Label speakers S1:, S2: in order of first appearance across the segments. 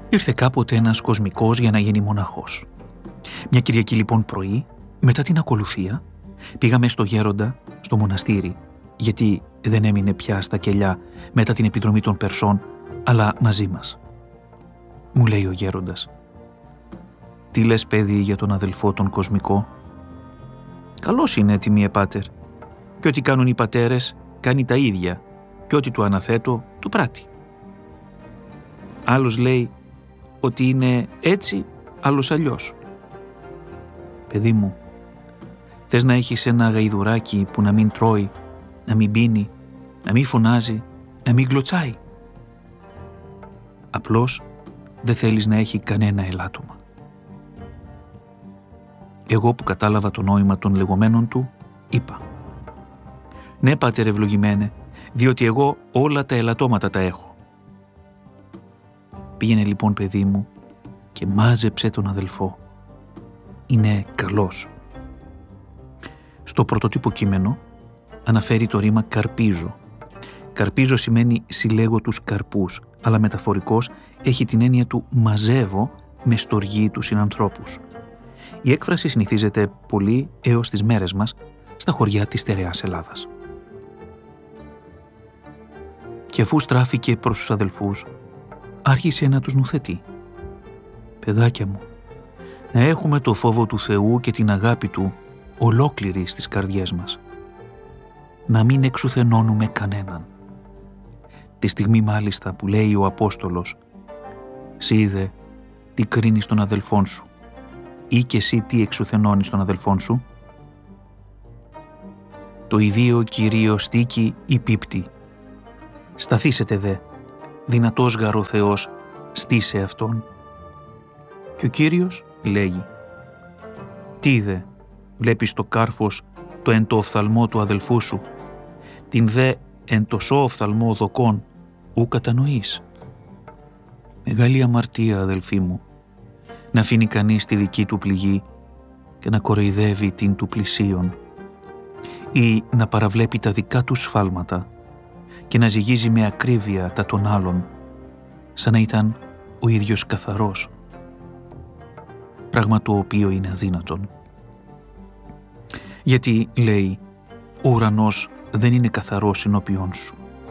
S1: Ήρθε κάποτε ένας κοσμικός για να γίνει μοναχός. Μια Κυριακή λοιπόν πρωί, μετά την ακολουθία, πήγαμε στο Γέροντα, στο μοναστήρι, γιατί δεν έμεινε πια στα κελιά μετά την επιδρομή των Περσών, αλλά μαζί μας. Μου λέει ο Γέροντας: «Τι λες, παιδί, για τον αδελφό τον κοσμικό?» «Καλός είναι, τιμίε πάτερ. Και ό,τι κάνουν οι πατέρες κάνει τα ίδια, και ό,τι του αναθέτω το πράττει. Άλλος λέει ότι είναι έτσι, άλλος αλλιώς. Παιδί μου, θες να έχεις ένα γαϊδουράκι που να μην τρώει, να μην πίνει, να μην φωνάζει, να μην γλωτσάει? Απλώς δεν θέλεις να έχει κανένα ελάττωμα». Εγώ που κατάλαβα το νόημα των λεγόμενων του, είπα: «Ναι, πάτερ ευλογημένε, διότι εγώ όλα τα ελαττώματα τα έχω». Πήγαινε λοιπόν, παιδί μου, και μάζεψε τον αδελφό. Είναι καλός. Στο πρωτότυπο κείμενο αναφέρει το ρήμα «καρπίζω». Καρπίζω σημαίνει συλλέγω τους καρπούς, αλλά μεταφορικώς έχει την έννοια του μαζεύω με στοργή τους συνανθρώπους. Η έκφραση συνηθίζεται πολύ έως τις μέρες μας στα χωριά της στερεάς Ελλάδας. Και αφού στράφηκε προς τους αδελφούς, άρχισε να τους νουθετεί. «Παιδάκια μου, να έχουμε το φόβο του Θεού και την αγάπη Του ολόκληρη στις καρδιές μας. Να μην εξουθενώνουμε κανέναν. Τη στιγμή μάλιστα που λέει ο Απόστολος «Συ είδε τι κρίνεις τον αδελφόν σου, ή και εσύ τι εξουθενώνεις τον αδελφόν σου? Το ιδίο Κυρίω στίκει ή πίπτη. Σταθήσετε δε, δυνατός γαρ ο Θεός, στήσε Αυτόν». Και ο Κύριος λέγει: «Τι δε, βλέπεις το κάρφος το εν το οφθαλμό του αδελφού σου, την δε εν το σώ οφθαλμό δοκών, ου κατανοείς?» Μεγάλη αμαρτία, αδελφοί μου, να αφήνει κανείς τη δική του πληγή και να κοροϊδεύει την του πλησίον, ή να παραβλέπει τα δικά του σφάλματα και να ζυγίζει με ακρίβεια τα των άλλων, σαν να ήταν ο ίδιος καθαρός, πράγμα το οποίο είναι αδύνατον. Γιατί, λέει, ο ουρανός δεν είναι καθαρός ενώπιόν σου.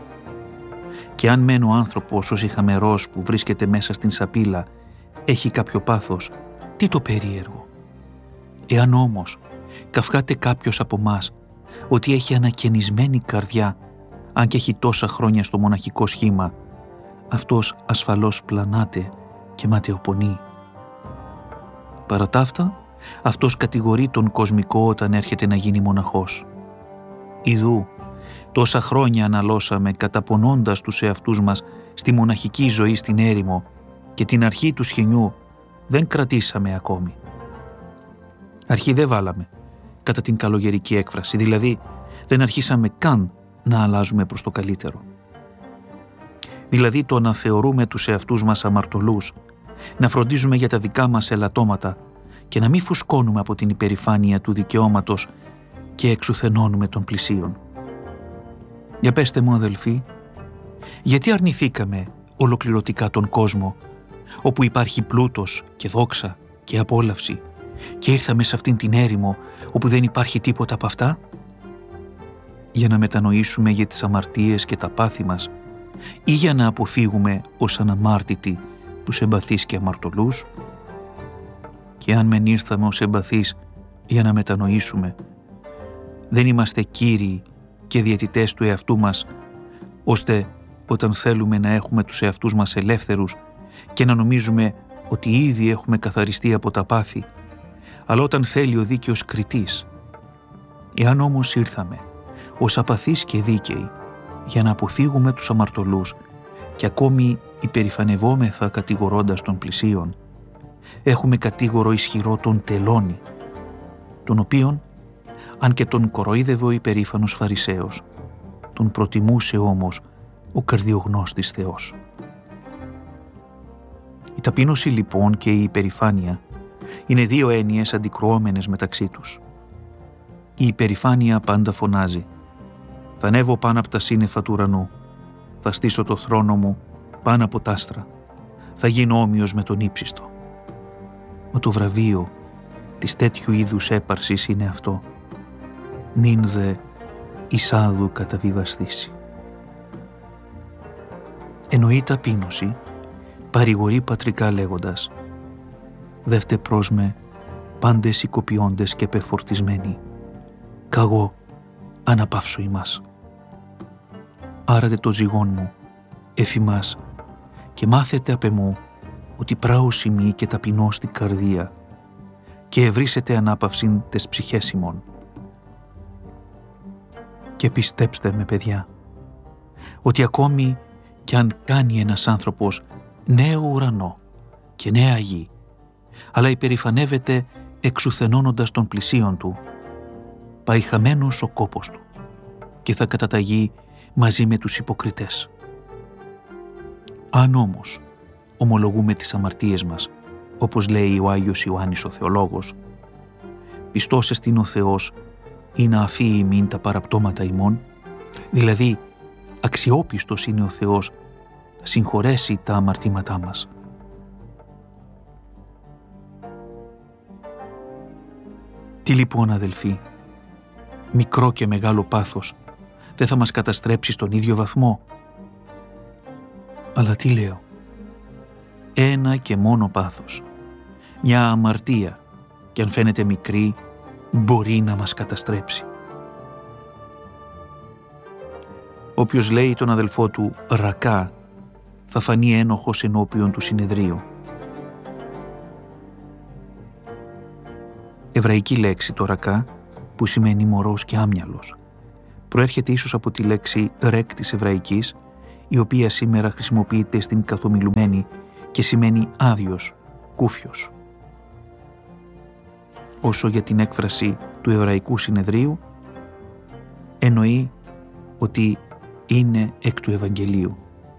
S1: Και αν μεν ο άνθρωπος ως ηχαμερός που βρίσκεται μέσα στην σαπίλα έχει κάποιο πάθος, τι το περίεργο? Εάν όμως καυχάται κάποιος από μας ότι έχει ανακαινισμένη καρδιά, αν και έχει τόσα χρόνια στο μοναχικό σχήμα, αυτός ασφαλώς πλανάται και ματαιοπονεί. Παρά τ' αυτά, αυτός κατηγορεί τον κοσμικό όταν έρχεται να γίνει μοναχός. Ιδού, τόσα χρόνια αναλώσαμε καταπονώντας τους εαυτούς μας στη μοναχική ζωή στην έρημο και την αρχή του σχοινιού δεν κρατήσαμε ακόμη. Αρχή δεν βάλαμε, κατά την καλογερική έκφραση, δηλαδή δεν αρχίσαμε καν να αλλάζουμε προς το καλύτερο. Δηλαδή το να θεωρούμε τους εαυτούς μας αμαρτωλούς, να φροντίζουμε για τα δικά μας ελαττώματα και να μην φουσκώνουμε από την υπερηφάνεια του δικαιώματος και εξουθενώνουμε των πλησίων. Για πέστε μου, αδελφοί, γιατί αρνηθήκαμε ολοκληρωτικά τον κόσμο, όπου υπάρχει πλούτος και δόξα και απόλαυση, και ήρθαμε σε αυτήν την έρημο όπου δεν υπάρχει τίποτα από αυτά? Για να μετανοήσουμε για τις αμαρτίες και τα πάθη μας, ή για να αποφύγουμε ως αναμάρτητοι τους εμπαθείς και αμαρτωλούς? Και αν μεν ήρθαμε ως εμπαθείς για να μετανοήσουμε, δεν είμαστε κύριοι και διαιτητές του εαυτού μας, ώστε όταν θέλουμε να έχουμε τους εαυτούς μας ελεύθερους και να νομίζουμε ότι ήδη έχουμε καθαριστεί από τα πάθη, αλλά όταν θέλει ο δίκαιος κριτής. Εάν όμως ήρθαμε ως απαθείς και δίκαιοι για να αποφύγουμε τους αμαρτωλούς και ακόμη υπερηφανευόμεθα κατηγορώντας τον πλησίον, έχουμε κατήγορο ισχυρό τον τελώνη, τον οποίον, αν και τον κοροϊδεύε ο υπερήφανος Φαρισαίος, τον προτιμούσε όμως ο καρδιογνώστης Θεός. Η ταπείνωση λοιπόν και η υπερηφάνεια είναι δύο έννοιες αντικρουόμενες μεταξύ τους. Η υπερηφάνεια πάντα φωνάζει: «Θα ανέβω πάνω από τα σύννεφα του ουρανού, θα στήσω το θρόνο μου πάνω από τ' άστρα, θα γίνω όμοιος με τον ύψιστο. Μα το βραβείο της τέτοιου είδους έπαρσης είναι αυτό. Νυν δε εισάδου καταβιβαστήσει. Εννοεί ταπείνωση, παρηγορεί πατρικά λέγοντας «Δεύτε προς με πάντες οικοποιώντες και πεφορτισμένοι, καγώ αναπαύσω ημάς. Άρατε το ζυγόν μου, εφημάς, και μάθετε απ' εμού ότι πράωση μη και ταπεινώ στην καρδία και ευρύσετε ανάπαυσιν τες ψυχές ημών. Και πιστέψτε με, παιδιά, ότι ακόμη κι αν κάνει ένας άνθρωπος νέο ουρανό και νέα γη, αλλά υπερηφανεύεται εξουθενώνοντας των πλησίων του, πάει χαμένος ο κόπος του και θα καταταγεί μαζί με τους υποκριτές. Αν όμως ομολογούμε τις αμαρτίες μας, όπως λέει ο Άγιος Ιωάννης ο Θεολόγος, πιστός εστίν ο Θεός ή να αφήσει ημίν τα παραπτώματα ημών, δηλαδή αξιόπιστος είναι ο Θεός να συγχωρέσει τα αμαρτήματά μας. Τι λοιπόν, αδελφοί, μικρό και μεγάλο πάθος δεν θα μας καταστρέψει στον ίδιο βαθμό? Αλλά τι λέω? Ένα και μόνο πάθος, μια αμαρτία, και αν φαίνεται μικρή, μπορεί να μας καταστρέψει. Όποιος λέει τον αδελφό του «ρακά» θα φανεί ένοχος ενώπιον του συνεδρίου. Εβραϊκή λέξη το «ρακά», που σημαίνει μωρός και άμυαλος, προέρχεται ίσως από τη λέξη «ρεκ» της εβραϊκής, η οποία σήμερα χρησιμοποιείται στην καθομιλουμένη και σημαίνει άδειος, κούφιος. Όσο για την έκφραση του εβραϊκού συνεδρίου, εννοεί ότι είναι εκ του Ευαγγελίου.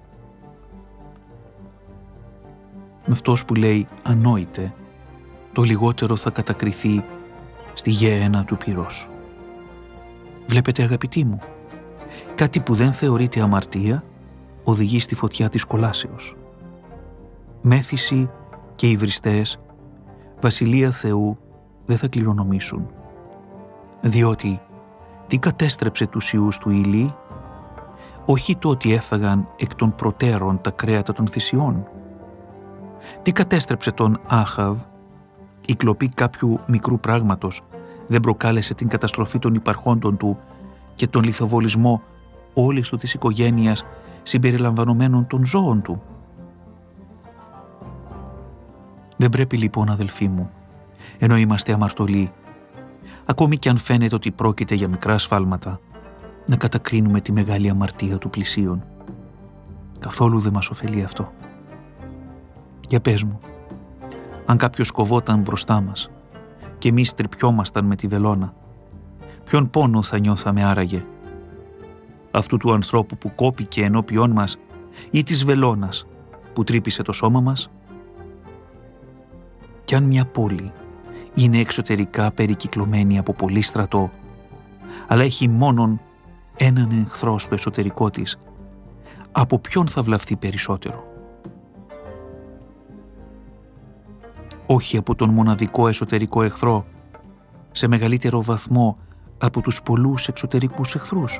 S1: Αυτός που λέει «ανόητε», το λιγότερο θα κατακριθεί στη γέενα του πυρός. Βλέπετε, αγαπητοί μου, κάτι που δεν θεωρείται αμαρτία οδηγεί στη φωτιά της κολάσεως. Μέθηση και υβριστές βασιλεία Θεού δεν θα κληρονομήσουν, διότι τι κατέστρεψε τους ιούς του Ηλί? Όχι το ότι έφαγαν εκ των προτέρων τα κρέατα των θυσιών. Τι κατέστρεψε τον Άχαβ? Η κλοπή κάποιου μικρού πράγματος δεν προκάλεσε την καταστροφή των υπαρχόντων του και τον λιθοβολισμό όλης του της οικογένειας συμπεριλαμβανομένων των ζώων του? Δεν πρέπει λοιπόν, αδελφοί μου, ενώ είμαστε αμαρτωλοί, ακόμη και αν φαίνεται ότι πρόκειται για μικρά σφάλματα, να κατακρίνουμε τη μεγάλη αμαρτία του πλησίον. Καθόλου δεν μας ωφελεί αυτό. Για πες μου, αν κάποιος κοβόταν μπροστά μας και εμείς τρυπιόμασταν με τη βελόνα, ποιον πόνο θα νιώθαμε άραγε? Αυτού του ανθρώπου που κόπηκε ενώπιόν μας ή της βελόνας που τρύπησε το σώμα μας? Κι αν μια πόλη είναι εξωτερικά περικυκλωμένη από πολύ στρατό, αλλά έχει μόνον έναν εχθρό στο εσωτερικό της, από ποιον θα βλαφθεί περισσότερο? Όχι από τον μοναδικό εσωτερικό εχθρό, σε μεγαλύτερο βαθμό από τους πολλούς εξωτερικούς εχθρούς.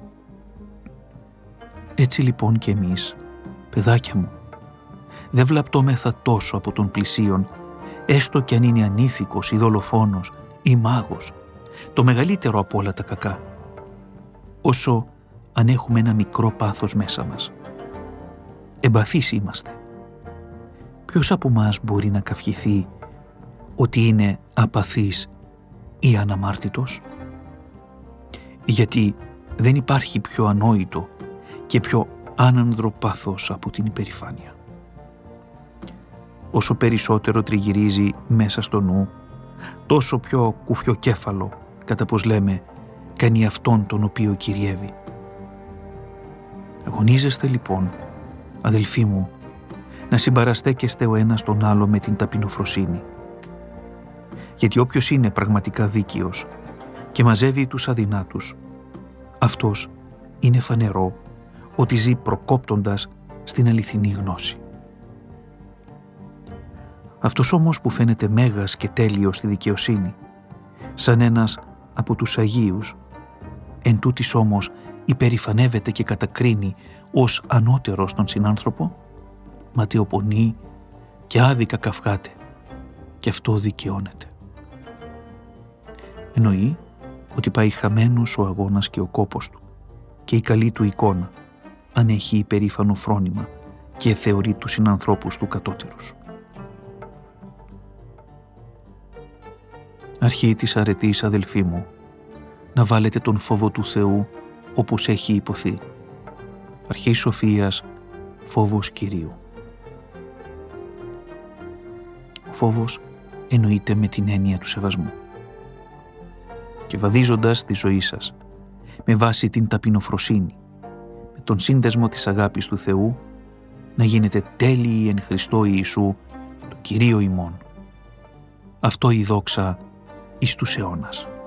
S1: Έτσι λοιπόν και εμείς, παιδάκια μου, δεν βλαπτόμεθα τόσο από τον πλησίον, έστω κι αν είναι ανήθικος ή δολοφόνος ή μάγος, το μεγαλύτερο από όλα τα κακά, όσο αν έχουμε ένα μικρό πάθος μέσα μας. Εμπαθείς είμαστε. Ποιος από μας μπορεί να καυχηθεί ότι είναι απαθής ή αναμάρτητος? Γιατί δεν υπάρχει πιο ανόητο και πιο άνανδρο πάθος από την υπερηφάνεια. Όσο περισσότερο τριγυρίζει μέσα στο νου, τόσο πιο κουφιοκέφαλο, κατά πως λέμε, κάνει αυτόν τον οποίο κυριεύει. Αγωνίζεστε λοιπόν, αδελφοί μου, να συμπαραστέκεστε ο ένας τον άλλο με την ταπεινοφροσύνη. Γιατί όποιος είναι πραγματικά δίκαιος και μαζεύει τους αδυνάτους, αυτός είναι φανερό ότι ζει προκόπτοντας στην αληθινή γνώση. Αυτός όμως που φαίνεται μέγας και τέλειος στη δικαιοσύνη, σαν ένας από τους Αγίους, εν τούτης όμως υπερηφανεύεται και κατακρίνει ως ανώτερος τον συνάνθρωπο, ματαιοπονεί και άδικα καυχάται, και αυτό δικαιώνεται. Εννοεί ότι πάει χαμένος ο αγώνας και ο κόπος του και η καλή του εικόνα, αν έχει υπερήφανο φρόνημα και θεωρεί τους συνανθρώπους του κατώτερους. Αρχή της αρετής, αδελφοί μου, να βάλετε τον φόβο του Θεού όπως έχει υποθεί. Αρχή σοφίας, φόβος Κυρίου. Ο φόβος εννοείται με την έννοια του σεβασμού. Και βαδίζοντας τη ζωή σας, με βάση την ταπεινοφροσύνη, με τον σύνδεσμο της αγάπης του Θεού, να γίνετε τέλειοι εν Χριστώ Ιησού, το Κυρίο ημών. Αυτό η δόξα εις τους αιώνας.